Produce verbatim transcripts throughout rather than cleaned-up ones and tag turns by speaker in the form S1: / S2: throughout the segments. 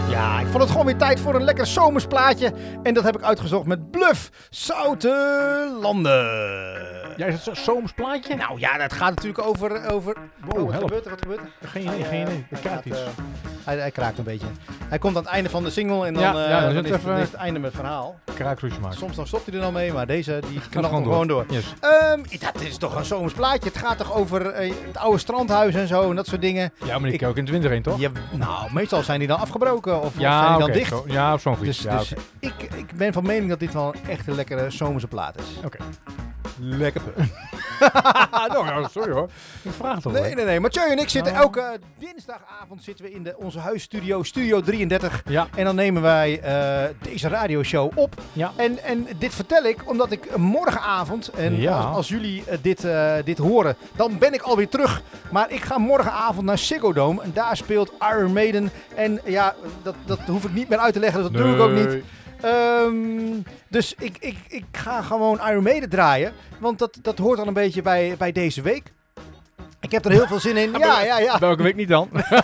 S1: Ja, ik vond het gewoon weer tijd voor een lekker zomersplaatje. En dat heb ik uitgezocht met Bluff Zoute Landen.
S2: Ja, is het zo'n zomersplaatje?
S1: Nou ja, dat gaat natuurlijk over... over...
S2: Wow,
S1: oh, wat
S2: help.
S1: gebeurt er? Wat gebeurt er?
S2: Geen idee, geen idee. Er kraakt
S1: Hij,
S2: iets.
S1: gaat, uh, hij, hij kraakt een beetje. Hij komt aan het einde van de single en dan,
S2: Ja,
S1: uh,
S2: ja, dan
S1: dan,
S2: is
S1: is,
S2: het
S1: dan
S2: even-
S1: is het einde met het verhaal.
S2: Kraakroesje maken.
S1: Soms dan stopt hij er dan mee, maar deze die knalt
S2: gewoon
S1: gewoon door.
S2: Yes.
S1: Um, dat is toch een zomersplaatje. Het gaat toch over uh, het oude strandhuis en zo en dat soort dingen.
S2: Ja, maar die
S1: Ik-
S2: kan ook in de winter heen, toch?
S1: Ja, nou, meestal zijn die dan afgebroken of, of zijn
S2: Ja,
S1: die
S2: oké.
S1: dan dicht.
S2: Zo- ja, op zo'n fiets.
S1: Dus,
S2: ja,
S1: dus
S2: oké.
S1: ik, ik ben van mening dat dit wel een echt een lekkere zomerse plaat is.
S2: Oké.
S1: Lekker.
S2: nou, ja, sorry hoor. Ik vraag toch
S1: Nee,
S2: wel.
S1: nee, nee. Mathieu en ik zitten
S2: Oh.
S1: elke dinsdagavond zitten we in de, onze huisstudio, Studio drieëndertig.
S2: Ja,
S1: En dan nemen wij eh, deze radioshow op.
S2: ja.
S1: En, en dit vertel ik omdat ik morgenavond, en
S2: Ja.
S1: als, als jullie eh, dit, eh, dit horen, dan ben ik alweer terug. Maar ik ga morgenavond naar Ziggo Dome en daar speelt Iron Maiden. En ja, dat, dat hoef ik niet meer uit te leggen, dus dat doe ik ook niet.
S2: Nee.
S1: Ehm, dus ik, ik, ik ga gewoon Iron Maiden draaien, want dat, dat hoort dan een beetje bij, bij deze week. Ik heb er heel veel zin in. Ja, ja, ja.
S2: Welke week niet dan?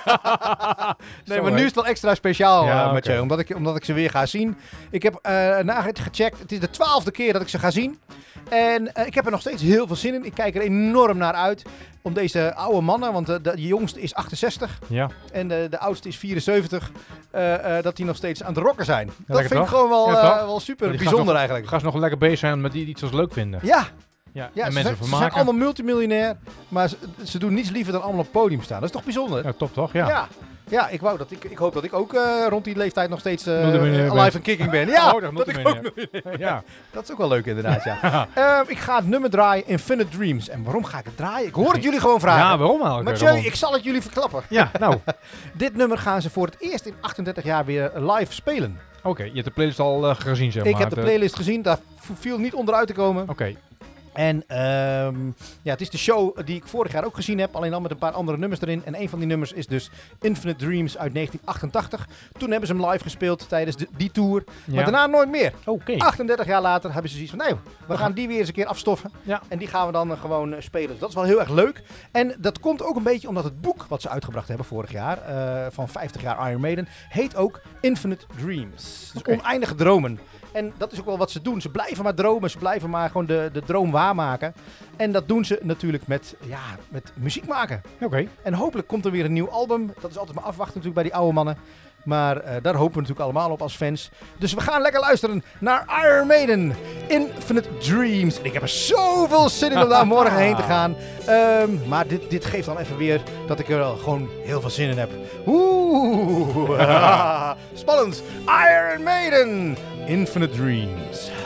S1: Nee, maar nu is het wel extra speciaal,
S2: Ja,
S1: uh,
S2: oké.
S1: Mathieu, omdat ik, omdat ik ze weer ga zien. Ik heb uh, nagecheckt, het is de twaalfde keer dat ik ze ga zien. En uh, ik heb er nog steeds heel veel zin in. Ik kijk er enorm naar uit om deze oude mannen, want de, de jongste is achtenzestig
S2: Ja.
S1: en de, de oudste is vierenzeventig, uh, uh, dat die nog steeds aan het rocken zijn. dat
S2: lekker
S1: vind ik
S2: toch?
S1: gewoon wel,
S2: Ja,
S1: uh,
S2: toch?
S1: wel super
S2: Die gaan
S1: bijzonder
S2: nog-
S1: eigenlijk.
S2: Gaan ze nog lekker bezig zijn met die iets wat ze leuk vinden.
S1: Ja,
S2: Ja,
S1: ja
S2: en
S1: ze,
S2: mensen
S1: zijn, ze zijn
S2: vermaken.
S1: allemaal multimiljonair, maar ze, ze doen niets liever dan allemaal op het podium staan. Dat is toch bijzonder?
S2: Ja, top toch? Ja.
S1: Ja. Ja, ik, wou dat ik, ik hoop dat ik ook uh, rond die leeftijd nog steeds uh,
S2: Multimiljonair
S1: alive
S2: bent.
S1: en kicking ben. Ja,
S2: Oh, dat
S1: dat ik ook,
S2: Ja.
S1: dat is ook wel leuk inderdaad, ja. uh, ik ga het nummer draaien, Infinite Dreams. En waarom ga ik het draaien? Ik hoor het jullie gewoon vragen.
S2: Ja, waarom eigenlijk?
S1: Mathieu,
S2: Ramon?
S1: ik zal het jullie verklappen.
S2: Ja, nou. Oké,
S1: Dit nummer gaan ze voor het eerst in achtendertig jaar weer live spelen.
S2: je hebt de playlist al uh, gezien, zeg maar.
S1: Ik heb de
S2: Het, uh,
S1: playlist gezien, daar v- viel niet onderuit te komen.
S2: Oké,
S1: En um, ja, het is de show die ik vorig jaar ook gezien heb, alleen dan met een paar andere nummers erin. En een van die nummers is dus Infinite Dreams uit negentien achtentachtig. Toen hebben ze hem live gespeeld tijdens de, die tour,
S2: ja.
S1: maar daarna nooit meer.
S2: Oké.
S1: achtendertig jaar later hebben ze zoiets van, nee, we gaan die weer eens een keer afstoffen.
S2: Ja.
S1: En die gaan we dan uh, gewoon uh, spelen. Dus dat is wel heel erg leuk. En dat komt ook een beetje omdat het boek wat ze uitgebracht hebben vorig jaar, uh, van vijftig jaar Iron Maiden, heet ook Infinite Dreams. Dus
S2: Oké.
S1: oneindige dromen. En dat is ook wel wat ze doen. Ze blijven maar dromen, ze blijven maar gewoon de, de droom waarmaken. En dat doen ze natuurlijk met, ja, met muziek maken.
S2: Oké.
S1: En hopelijk komt er weer een nieuw album. Dat is altijd maar afwachten natuurlijk bij die oude mannen. Maar uh, daar hopen we natuurlijk allemaal op als fans. Dus we gaan lekker luisteren naar Iron Maiden, Infinite Dreams. En ik heb er zoveel zin in om daar morgen heen te gaan. Um, maar dit, dit geeft dan even weer dat ik er wel gewoon heel veel zin in heb. Oeh, spannend. Iron Maiden, Infinite Dreams.